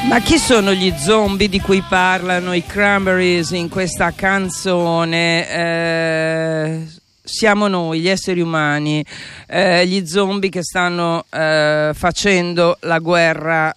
Ma chi sono gli zombie di cui parlano i Cranberries in questa canzone? Siamo noi, gli esseri umani, gli zombie che stanno facendo la guerra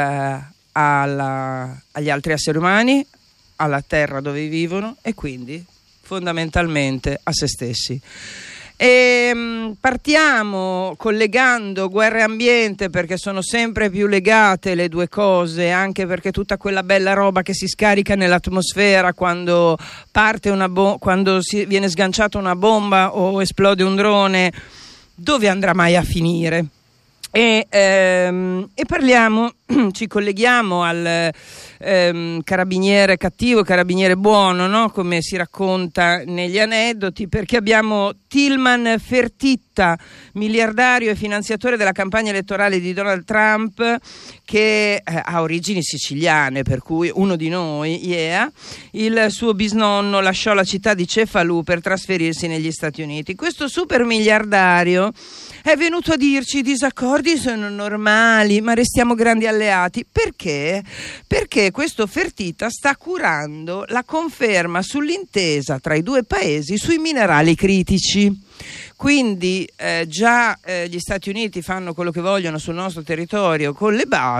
agli altri esseri umani, alla terra dove vivono e quindi fondamentalmente a se stessi. E partiamo collegando guerra e ambiente, perché sono sempre più legate le due cose, anche perché tutta quella bella roba che si scarica nell'atmosfera quando parte quando viene sganciata una bomba o esplode un drone, dove andrà mai a finire? E parliamo, ci colleghiamo al carabiniere cattivo, carabiniere buono, no? Come si racconta negli aneddoti, perché abbiamo Tilman Fertitta, miliardario e finanziatore della campagna elettorale di Donald Trump, che ha origini siciliane, per cui uno di noi, il suo bisnonno lasciò la città di Cefalù per trasferirsi negli Stati Uniti. Questo super miliardario è venuto a dirci: i disaccordi sono normali, ma restiamo grandi alleati. Perché? Perché questo Fertitta sta curando la conferma sull'intesa tra i due paesi sui minerali critici. Quindi già gli Stati Uniti fanno quello che vogliono sul nostro territorio con le basi.